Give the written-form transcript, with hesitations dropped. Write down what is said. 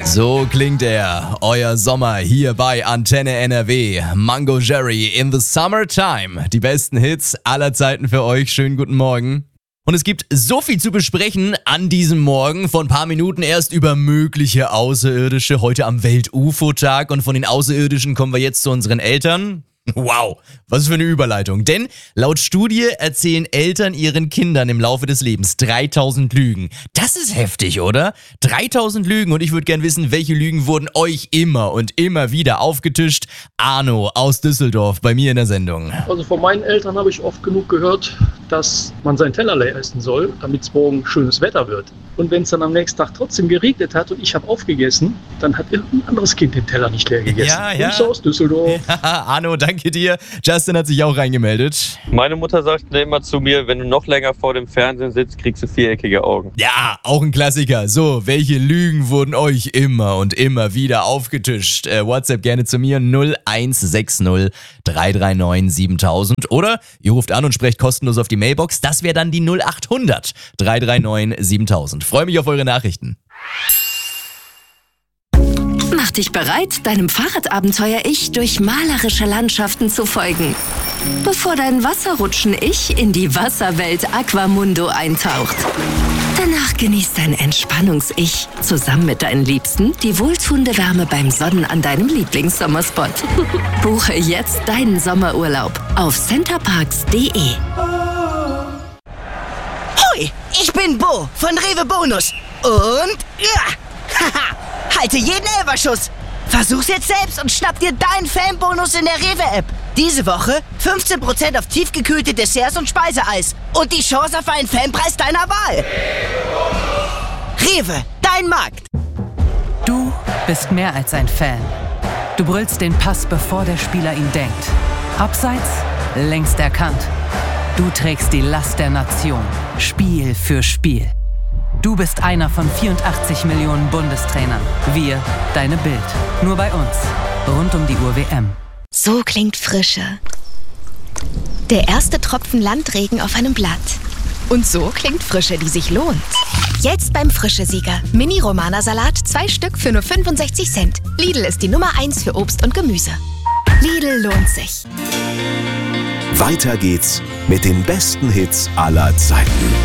So klingt er, euer Sommer hier bei Antenne NRW. Mango Jerry in the Summertime. Die besten Hits aller Zeiten für euch. Schönen guten Morgen. Und es gibt so viel zu besprechen an diesem Morgen. Vor ein paar Minuten erst über mögliche Außerirdische. Heute am Welt-UFO-Tag. Und von den Außerirdischen kommen wir jetzt zu unseren Eltern. Wow, was für eine Überleitung. Denn laut Studie erzählen Eltern ihren Kindern im Laufe des Lebens 3000 Lügen. Das ist heftig, oder? 3000 Lügen, und ich würde gern wissen, welche Lügen wurden euch immer und immer wieder aufgetischt? Arno aus Düsseldorf bei mir in der Sendung. Also von meinen Eltern habe ich oft genug gehört, dass man seinen Teller leer essen soll, damit es morgen schönes Wetter wird. Und wenn es dann am nächsten Tag trotzdem geregnet hat und ich habe aufgegessen, dann hat irgendein anderes Kind den Teller nicht leer gegessen. Ja. Grüße aus Düsseldorf. Ja, Arno, danke dir. Justin hat sich auch reingemeldet. Meine Mutter sagte immer zu mir, wenn du noch länger vor dem Fernsehen sitzt, kriegst du viereckige Augen. Ja, auch ein Klassiker. So, welche Lügen wurden euch immer und immer wieder aufgetischt? WhatsApp gerne zu mir 0160 339 7000. Oder ihr ruft an und sprecht kostenlos auf die Mailbox. Das wäre dann die 0800 339 7000. Freue mich auf eure Nachrichten. Mach dich bereit, deinem Fahrradabenteuer-Ich durch malerische Landschaften zu folgen. Bevor dein Wasserrutschen-Ich in die Wasserwelt Aquamundo eintaucht. Danach genießt dein Entspannungs-Ich zusammen mit deinen Liebsten die wohltuende Wärme beim Sonnen an deinem Lieblingssommerspot. Buche jetzt deinen Sommerurlaub auf centerparks.de. Hoi, ich bin Bo von Rewe Bonus. Und haha, halte jeden Elferschuss. Versuch's jetzt selbst und schnapp dir deinen Fanbonus in der Rewe-App. Diese Woche 15% auf tiefgekühlte Desserts und Speiseeis. Und die Chance auf einen Fanpreis deiner Wahl. Rewe, dein Markt. Du bist mehr als ein Fan. Du brüllst den Pass, bevor der Spieler ihn denkt. Abseits, längst erkannt. Du trägst die Last der Nation, Spiel für Spiel. Du bist einer von 84 Millionen Bundestrainern. Wir, deine Bild. Nur bei uns. Rund um die Uhr WM. So klingt Frische. Der erste Tropfen Landregen auf einem Blatt. Und so klingt Frische, die sich lohnt. Jetzt beim Frische-Sieger. Mini-Romana-Salat, 2 Stück für nur 65 Cent. Lidl ist die Nummer 1 für Obst und Gemüse. Lidl lohnt sich. Weiter geht's mit den besten Hits aller Zeiten.